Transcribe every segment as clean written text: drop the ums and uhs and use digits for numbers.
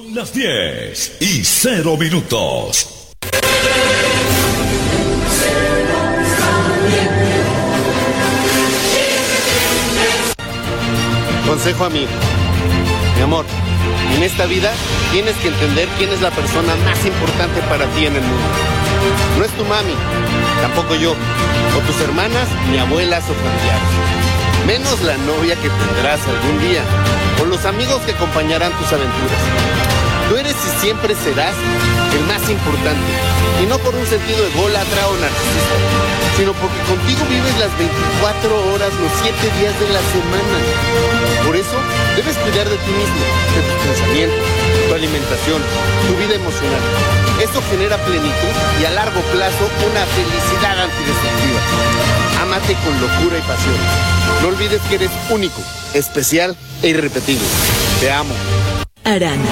Las 10:00. Consejo amigo. Mi amor, en esta vida tienes que entender quién es la persona más importante para ti en el mundo. No es tu mami, tampoco yo, o tus hermanas, ni abuelas o familiares. Menos la novia que tendrás algún día, o los amigos que acompañarán tus aventuras. Tú eres y siempre serás el más importante, y no por un sentido ególatra o narcisista, sino porque contigo vives las 24 horas, los 7 días de la semana. Por eso, debes cuidar de ti mismo, de tus pensamientos, tu alimentación, tu vida emocional. Esto genera plenitud y a largo plazo una felicidad antidestructiva. Ámate con locura y pasión. No olvides que eres único, especial e irrepetible. Te amo. Arana.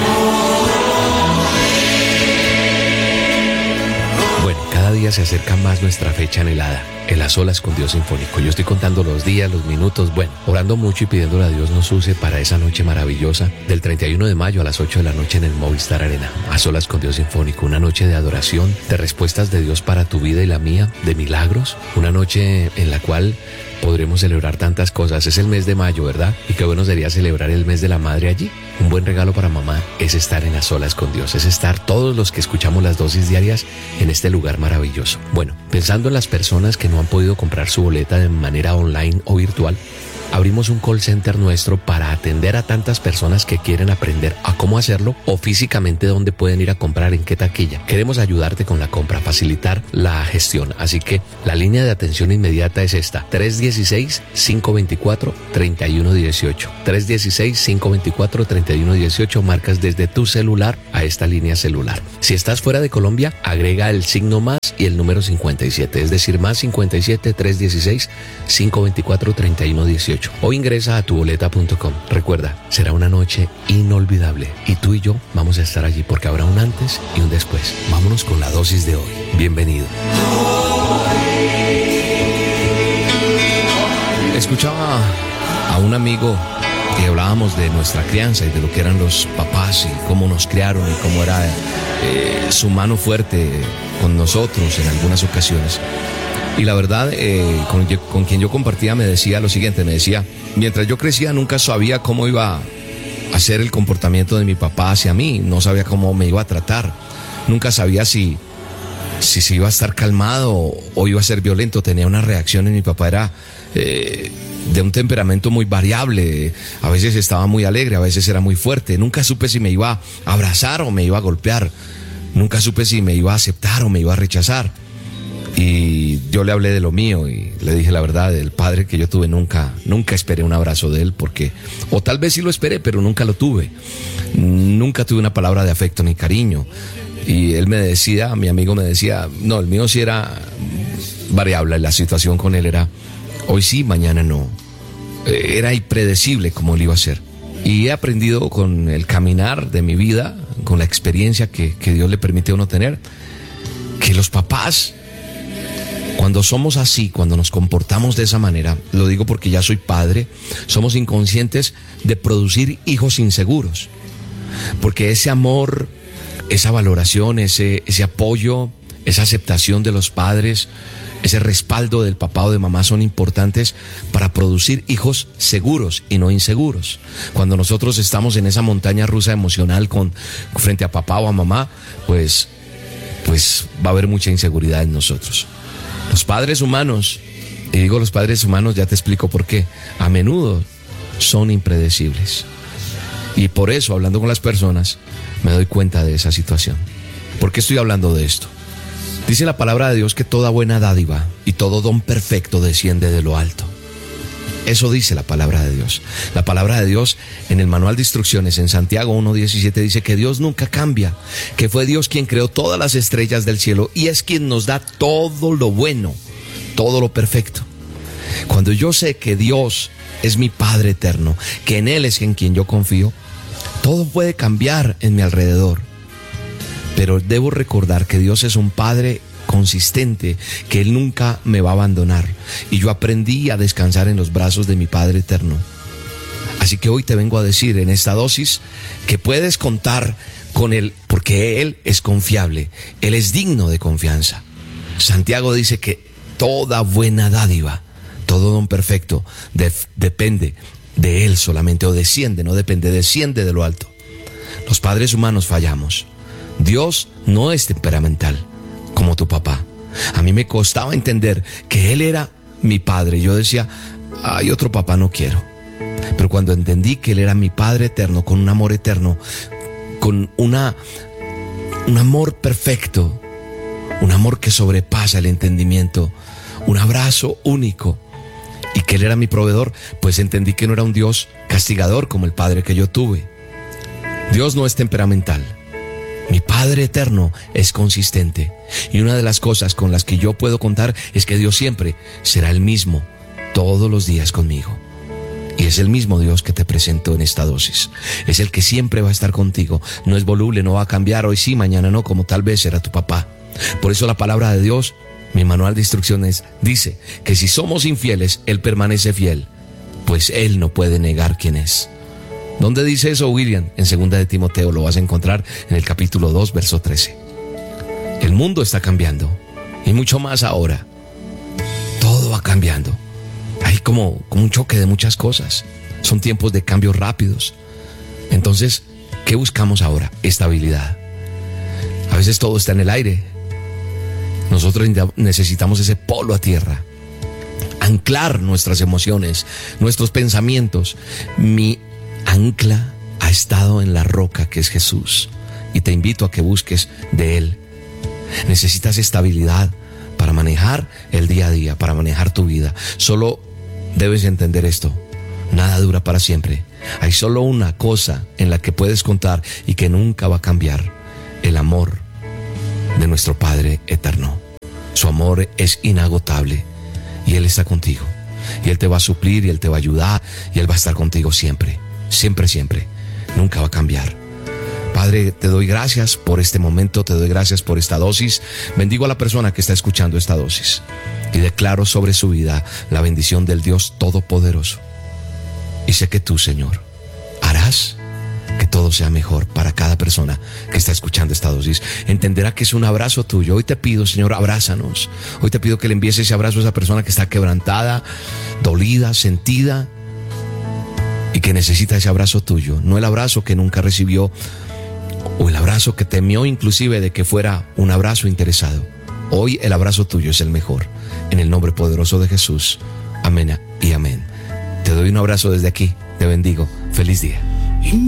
Bueno, cada día se acerca más nuestra fecha anhelada, el A Solas con Dios Sinfónico. Yo estoy contando los días, los minutos, bueno, orando mucho y pidiéndole a Dios nos use para esa noche maravillosa del 31 de mayo a las 8 de la noche en el Movistar Arena. A Solas con Dios Sinfónico, una noche de adoración, de respuestas de Dios para tu vida y la mía, de milagros, una noche en la cual podremos celebrar tantas cosas. Es el mes de mayo, ¿verdad? Y qué bueno sería celebrar el mes de la madre allí. Un buen regalo para mamá es estar en A Solas con Dios, es estar todos los que escuchamos las dosis diarias en este lugar maravilloso. Bueno, pensando en las personas que no han podido comprar su boleta de manera online o virtual, abrimos un call center nuestro para atender a tantas personas que quieren aprender a cómo hacerlo o físicamente dónde pueden ir a comprar, en qué taquilla. Queremos ayudarte con la compra, facilitar la gestión. Así que la línea de atención inmediata es esta: 316-524-3118. 316-524-3118. Marcas desde tu celular a esta línea celular. Si estás fuera de Colombia, agrega el signo más y el número 57, es decir, más 57 316 524 3118. O ingresa a tuboleta.com. Recuerda, será una noche inolvidable y tú y yo vamos a estar allí porque habrá un antes y un después. Vámonos con la dosis de hoy. Bienvenido. Escuchaba a un amigo y hablábamos de nuestra crianza y de lo que eran los papás y cómo nos criaron y cómo era su mano fuerte con nosotros en algunas ocasiones. Y la verdad, con quien yo compartía me decía lo siguiente, me decía: mientras yo crecía nunca sabía cómo iba a ser el comportamiento de mi papá hacia mí, no sabía cómo me iba a tratar, nunca sabía si se iba a estar calmado o iba a ser violento. Tenía una reacción en mi papá, era de un temperamento muy variable, a veces estaba muy alegre, a veces era muy fuerte, nunca supe si me iba a abrazar o me iba a golpear, nunca supe si me iba a aceptar o me iba a rechazar. Y yo le hablé de lo mío y le dije la verdad, el padre que yo tuve nunca esperé un abrazo de él, porque, o tal vez sí lo esperé, pero nunca lo tuve. Nunca tuve una palabra de afecto ni cariño. Y él me decía, mi amigo me decía, no, el mío sí era variable, la situación con él era hoy sí, mañana no. Era impredecible como él iba a ser. Y he aprendido con el caminar de mi vida, con la experiencia que Dios le permite a uno tener, que los papás, cuando somos así, cuando nos comportamos de esa manera, lo digo porque ya soy padre, somos inconscientes de producir hijos inseguros. Porque ese amor, esa valoración, ese apoyo, esa aceptación de los padres, ese respaldo del papá o de mamá son importantes para producir hijos seguros y no inseguros. Cuando nosotros estamos en esa montaña rusa emocional frente a papá o a mamá, pues va a haber mucha inseguridad en nosotros. Los padres humanos, y digo los padres humanos, ya te explico por qué, a menudo son impredecibles. Y por eso, hablando con las personas, me doy cuenta de esa situación. ¿Por qué estoy hablando de esto? Dice la palabra de Dios que toda buena dádiva y todo don perfecto desciende de lo alto. Eso dice la palabra de Dios. La palabra de Dios en el manual de instrucciones en Santiago 1:17 dice que Dios nunca cambia, que fue Dios quien creó todas las estrellas del cielo y es quien nos da todo lo bueno, todo lo perfecto. Cuando yo sé que Dios es mi Padre eterno, que en Él es en quien yo confío, todo puede cambiar en mi alrededor. Pero debo recordar que Dios es un Padre consistente, que Él nunca me va a abandonar. Y yo aprendí a descansar en los brazos de mi Padre eterno. Así que hoy te vengo a decir en esta dosis que puedes contar con Él, porque Él es confiable, Él es digno de confianza. Santiago dice que toda buena dádiva, todo don perfecto, depende de Él solamente, o desciende, no depende, desciende de lo alto. Los padres humanos fallamos. Dios no es temperamental como tu papá. A mí me costaba entender que Él era mi padre. Yo decía, ay, otro papá no quiero. Pero cuando entendí que Él era mi Padre eterno, con un amor eterno, con un amor perfecto, un amor que sobrepasa el entendimiento, un abrazo único, y que Él era mi proveedor, pues entendí que no era un Dios castigador como el padre que yo tuve. Dios no es temperamental. Mi Padre eterno es consistente, y una de las cosas con las que yo puedo contar es que Dios siempre será el mismo todos los días conmigo. Y es el mismo Dios que te presento en esta dosis. Es el que siempre va a estar contigo. No es voluble, no va a cambiar, hoy sí, mañana no, como tal vez era tu papá. Por eso la palabra de Dios, mi manual de instrucciones, dice que si somos infieles, Él permanece fiel, pues Él no puede negar quién es. ¿Dónde dice eso, William? En 2 de Timoteo, lo vas a encontrar en el capítulo 2, verso 13. El mundo está cambiando, y mucho más ahora. Todo va cambiando. Hay como un choque de muchas cosas. Son tiempos de cambios rápidos. Entonces, ¿qué buscamos ahora? Estabilidad. A veces todo está en el aire. Nosotros necesitamos ese polo a tierra. Anclar nuestras emociones, nuestros pensamientos. Mi ancla ha estado en la roca que es Jesús, y te invito a que busques de Él. Necesitas estabilidad para manejar el día a día, para manejar tu vida. Solo debes entender esto: nada dura para siempre. Hay solo una cosa en la que puedes contar y que nunca va a cambiar: el amor de nuestro Padre eterno. Su amor es inagotable, y Él está contigo, y Él te va a suplir, y Él te va a ayudar, y Él va a estar contigo siempre, siempre, siempre. Nunca va a cambiar. Padre, te doy gracias por este momento, te doy gracias por esta dosis. Bendigo a la persona que está escuchando esta dosis, y declaro sobre su vida la bendición del Dios Todopoderoso. Y sé que tú, Señor, harás que todo sea mejor para cada persona que está escuchando esta dosis. Entenderá que es un abrazo tuyo. Hoy te pido, Señor, abrázanos. Hoy te pido que le envíes ese abrazo a esa persona que está quebrantada, dolida, sentida, y que necesita ese abrazo tuyo. No el abrazo que nunca recibió, o el abrazo que temió inclusive de que fuera un abrazo interesado. Hoy el abrazo tuyo es el mejor. En el nombre poderoso de Jesús. Amén y amén. Te doy un abrazo desde aquí. Te bendigo. Feliz día.